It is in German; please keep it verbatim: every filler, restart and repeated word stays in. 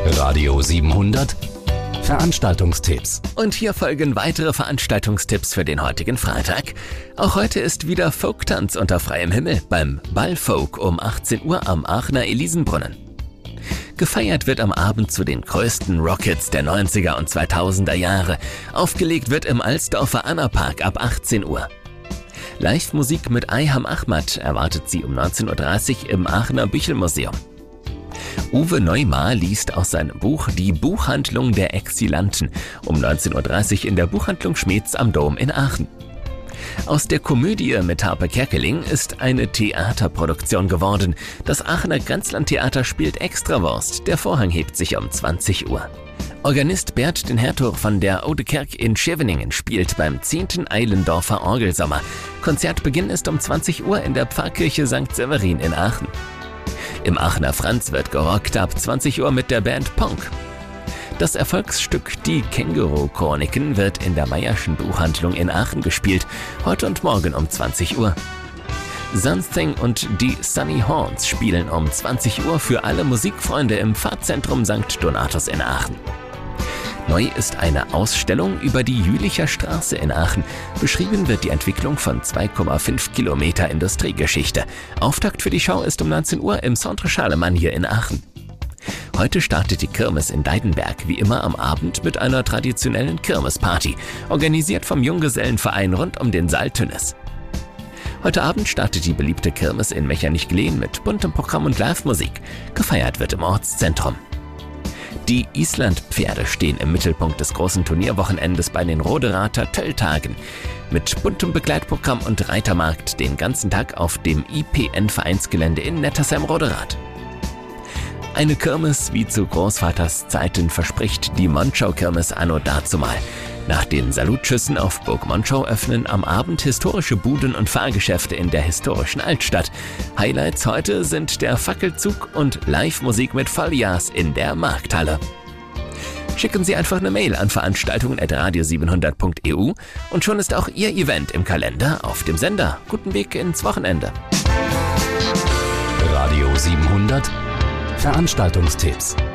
Radio siebenhundert Veranstaltungstipps. Und hier folgen weitere Veranstaltungstipps für den heutigen Freitag. Auch heute ist wieder Folktanz unter freiem Himmel beim Ballfolk um achtzehn Uhr am Aachener Elisenbrunnen. Gefeiert wird am Abend zu den größten Rockets der neunziger und zweitausender Jahre. Aufgelegt wird im Alsdorfer Anna-Park ab achtzehn Uhr. Live-Musik mit Ayham Ahmad erwartet Sie um neunzehn Uhr dreißig im Aachener Büchelmuseum. Uwe Neumar liest aus seinem Buch Die Buchhandlung der Exilanten um neunzehn Uhr dreißig in der Buchhandlung Schmeetz am Dom in Aachen. Aus der Komödie mit Harpe Kerkeling ist eine Theaterproduktion geworden. Das Aachener Grenzlandtheater spielt Extrawurst. Der Vorhang hebt sich um zwanzig Uhr. Organist Bert den Hertog von der Oude Kerk in Scheveningen spielt beim zehnten Eilendorfer Orgelsommer. Konzertbeginn ist um zwanzig Uhr in der Pfarrkirche Sankt Severin in Aachen. Im Aachener Franz wird gerockt ab zwanzig Uhr mit der Band Ponk. Das Erfolgsstück Die Känguru-Chroniken wird in der Mayer'schen Buchhandlung in Aachen gespielt, heute und morgen um zwanzig Uhr. Something und die Sunny Horns spielen um zwanzig Uhr für alle Musikfreunde im Pfarrzentrum Sankt Donatus in Aachen. Neu ist eine Ausstellung über die Jülicher Straße in Aachen. Beschrieben wird die Entwicklung von zwei Komma fünf Kilometer Industriegeschichte. Auftakt für die Schau ist um neunzehn Uhr im Centre Charlemagne hier in Aachen. Heute startet die Kirmes in Deidenberg wie immer am Abend mit einer traditionellen Kirmesparty, organisiert vom Junggesellenverein rund um den Saal Tünnes. Heute Abend startet die beliebte Kirmes in Mechernich-Gleen mit buntem Programm und Live-Musik. Gefeiert wird im Ortszentrum. Die Islandpferde stehen im Mittelpunkt des großen Turnierwochenendes bei den Roderater Tölltagen. Mit buntem Begleitprogramm und Reitermarkt den ganzen Tag auf dem I P N-Vereinsgelände in Nettersheim-Roderath. Eine Kirmes wie zu Großvaters Zeiten verspricht die Monschau-Kirmes anno dazumal. Nach den Salutschüssen auf Burg Monschau öffnen am Abend historische Buden und Fahrgeschäfte in der historischen Altstadt. Highlights heute sind der Fackelzug und Live-Musik mit Volljas in der Markthalle. Schicken Sie einfach eine Mail an veranstaltungen at radio siebenhundert punkt e u und schon ist auch Ihr Event im Kalender auf dem Sender. Guten Weg ins Wochenende. Radio siebenhundert Veranstaltungstipps.